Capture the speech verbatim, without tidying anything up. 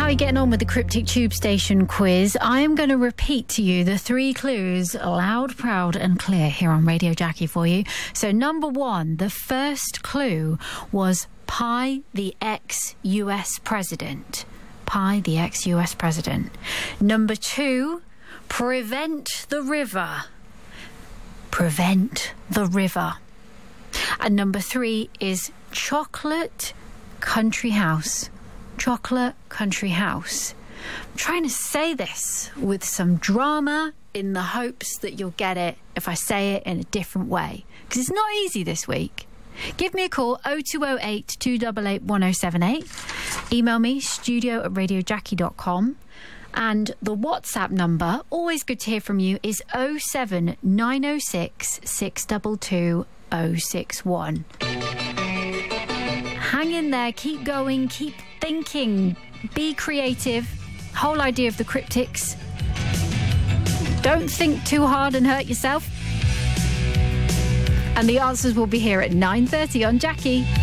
are you getting on with the Cryptic Tube Station quiz? I am going to repeat to you the three clues loud, proud and clear here on Radio Jackie for you. So number one, the first clue was Pi, the ex-U S president. Pi, the ex-U S president. Number two, prevent the river. Prevent the river. And number three is chocolate country house. Chocolate country house. I'm trying to say this with some drama in the hopes that you'll get it if I say it in a different way, because it's not easy this week. Give me a call, oh two oh eight, two eight eight, one oh seven eight. Email me, studio at radio jackie dot com. And the WhatsApp number, always good to hear from you, is oh seven nine oh six, six two two, oh six one. Hang in there, keep going, keep thinking, be creative. Whole idea of the cryptics. Don't think too hard and hurt yourself. And the answers will be here at nine thirty on Jackie.